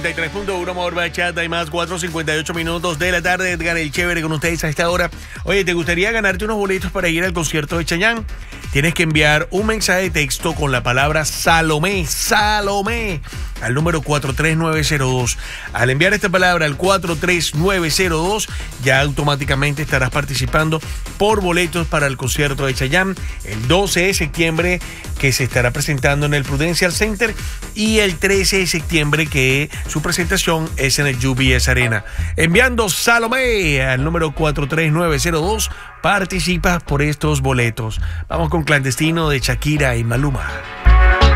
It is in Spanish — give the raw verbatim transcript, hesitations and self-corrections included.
noventa y tres punto uno, Amor Bachata y más, cuatro cincuenta y ocho minutos de la tarde. Edgar el Chévere con ustedes a esta hora. Oye, ¿te gustaría ganarte unos boletos para ir al concierto de Chayanne? Tienes que enviar un mensaje de texto con la palabra Salomé, Salomé, al número cuatro tres nueve cero dos. Al enviar esta palabra al cuatro tres nueve cero dos, ya automáticamente estarás participando por boletos para el concierto de Chayanne el doce de septiembre, que se estará presentando en el Prudential Center, y el trece de septiembre, que su presentación es en el U B S Arena. Enviando Salomé al número cuatro tres nueve cero dos, participas por estos boletos. Vamos con Clandestino de Shakira y Maluma.